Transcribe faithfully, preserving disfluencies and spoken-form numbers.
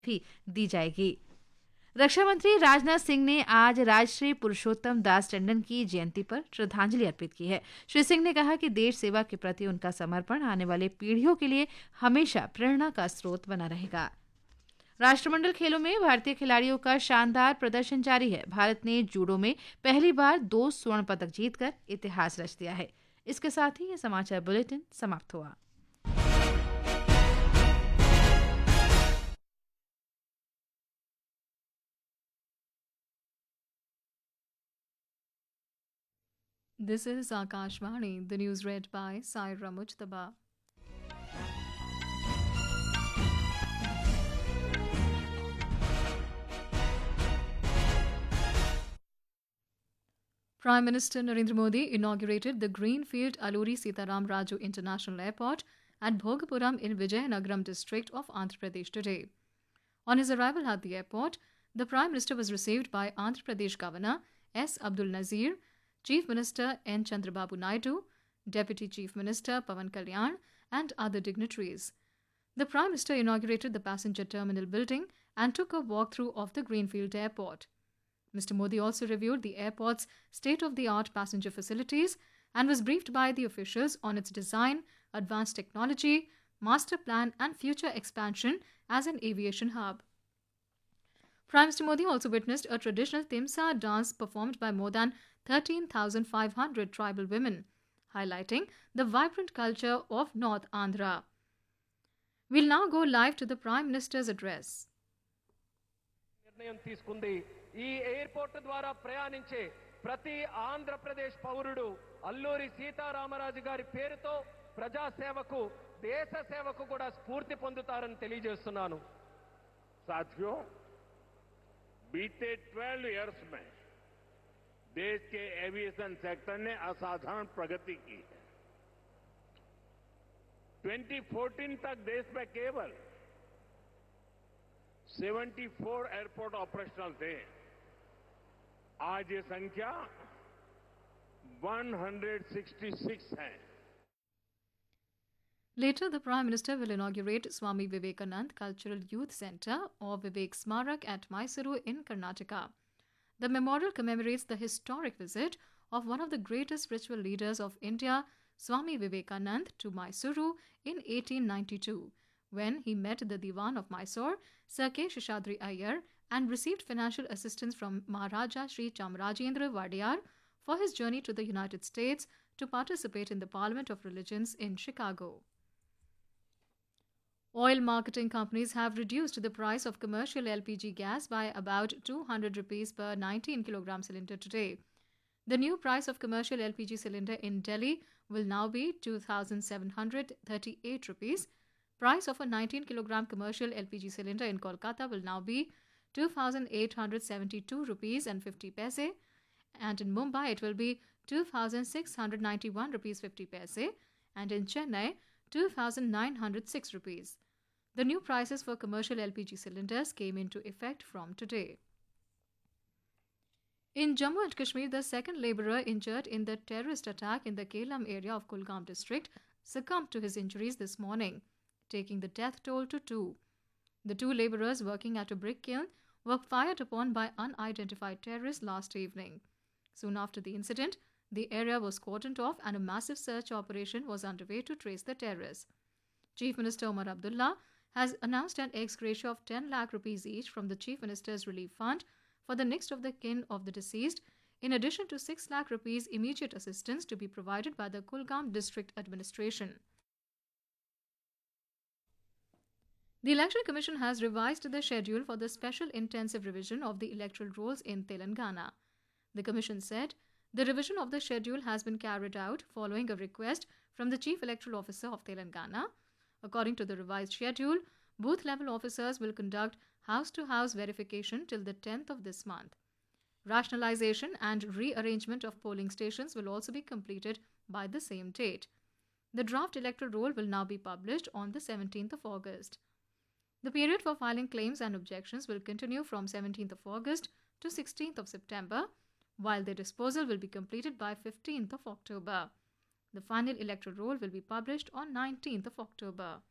भी दी जाएगी। रक्षा मंत्री राजनाथ सिंह ने आज राजश्री पुरुषोत्तम दास टंडन की जयंती पर श्रद्धांजलि अर्पित की है। श्री सिंह ने कहा कि देश सेवा के प्रति उनका समर्पण आने वाले पीढ़ियों के लिए हमेशा प्रेरणा का स्रोत बना रहेगा। राष्ट्रमंडल खेलों में भारतीय खिलाड़ियों का शानदार प्रदर्शन जारी है। भारत ने जूडो में पहली बार दो स्वर्ण पदक जीतकर इतिहास रच दिया है। इसके साथ ही ये समाचार बुलेटिन समाप्त हुआ। This is Akashvani, the news read by Saira Mujtaba. Prime Minister Narendra Modi inaugurated the Greenfield Alluri Sitaram Raju International Airport at Bhogapuram in Vijayanagaram district of Andhra Pradesh today. On his arrival at the airport, the Prime Minister was received by Andhra Pradesh Governor S. Abdul Nazir, Chief Minister N. Chandrababu Naidu, Deputy Chief Minister Pawan Kalyan, and other dignitaries. The Prime Minister inaugurated the passenger terminal building and took a walkthrough of the Greenfield Airport. Mister Modi also reviewed the airport's state-of-the-art passenger facilities and was briefed by the officials on its design, advanced technology, master plan, and future expansion as an aviation hub. Prime Minister Modi also witnessed a traditional Timsa dance performed by more than thirteen thousand five hundred tribal women, highlighting the vibrant culture of North Andhra. We'll now go live to the Prime Minister's address. నిర్ణయం తీసుకుంది. ఈ airport ద్వారా ప్రయాణించే ప్రతి ఆంధ్రప్రదేశ్ పౌరుడు అల్లూరి సీతారామరాజు గారి పేరుతో ప్రజా సేవకు దేశ సేవకు కూడా స్ఫూర్తి పొందుతారని తెలియజేస్తున్నాను. साथियों, बीते बारह इयर्स में देश के एविएशन सेक्टर ने असाधारण प्रगति की है। दो हज़ार चौदह तक देश में केवल चौहत्तर एयरपोर्ट ऑपरेशनल थे। आज ये संख्या एक सौ छियासठ है। Later, the Prime Minister will inaugurate Swami Vivekanand Cultural Youth Centre or Vivek Smarak at Mysuru in Karnataka. The memorial commemorates the historic visit of one of the greatest spiritual leaders of India, Swami Vivekanand, to Mysuru in eighteen ninety-two, when he met the Diwan of Mysore, Sir K. Sheshadri Iyer, and received financial assistance from Maharaja Sri Chamarajendra Wadiyar for his journey to the United States to participate in the Parliament of Religions in Chicago. Oil marketing companies have reduced the price of commercial L P G gas by about two hundred rupees per nineteen kilogram cylinder today. The new price of commercial L P G cylinder in Delhi will now be two thousand seven hundred thirty-eight rupees. Price of a nineteen kilogram commercial L P G cylinder in Kolkata will now be two thousand eight hundred seventy-two rupees and fifty paise, and in Mumbai it will be two thousand six hundred ninety-one rupees fifty paise, and in Chennai two thousand nine hundred six rupees. The new prices for commercial L P G cylinders came into effect from today. In Jammu and Kashmir, the second labourer injured in the terrorist attack in the Kelam area of Kulgam district succumbed to his injuries this morning, taking the death toll to two. The two labourers working at a brick kiln were fired upon by unidentified terrorists last evening. Soon after the incident, the area was cordoned off and a massive search operation was underway to trace the terrorists. Chief Minister Omar Abdullah has announced an ex gratia of ten lakh rupees each from the Chief Minister's Relief Fund for the next of the kin of the deceased, in addition to six lakh rupees immediate assistance to be provided by the Kulgam District Administration. The Election Commission has revised the schedule for the special intensive revision of the electoral rolls in Telangana. The Commission said the revision of the schedule has been carried out following a request from the Chief Electoral Officer of Telangana. According to the revised schedule, booth-level officers will conduct house-to-house verification till the tenth of this month. Rationalization and rearrangement of polling stations will also be completed by the same date. The draft electoral roll will now be published on the seventeenth of August. The period for filing claims and objections will continue from seventeenth of August to sixteenth of September, while their disposal will be completed by fifteenth of October. The final electoral roll will be published on nineteenth of October.